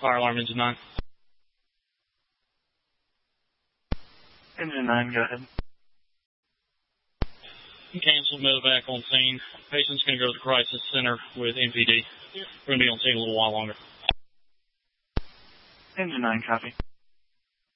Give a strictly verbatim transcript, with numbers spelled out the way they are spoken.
Fire alarm, engine nine. Engine nine, go ahead. Cancel medevac on scene. Patient's going to go to the crisis center with M P D. We're going to be on scene a little while longer. Engine nine, copy.